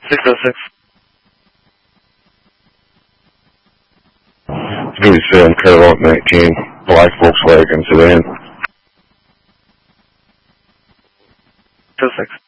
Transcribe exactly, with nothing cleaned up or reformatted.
six oh six. three seven Cadillac nineteen, black Volkswagen sedan. six oh six.